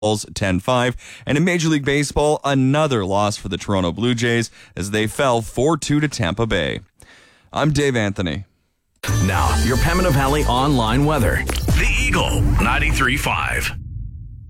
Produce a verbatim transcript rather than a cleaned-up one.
ten five. And in Major League Baseball, another loss for the Toronto Blue Jays as they fell four two to Tampa Bay. I'm Dave Anthony. Now, your Pembina Valley online weather. The Eagle ninety-three point five.